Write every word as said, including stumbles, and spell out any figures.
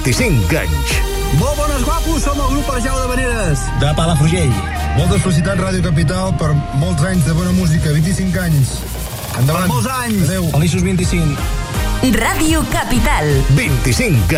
vint-i-cinc anys. Molt bones, guapos, som el grup Arjau de Veneres. De Palafrugell. Moltes felicitats, Ràdio Capital, per molts anys de bona música, vint-i-cinc anys. Endavant. Per molts anys. Adéu. Feliços vint-i-cinc. Ràdio Capital. vint-i-cinc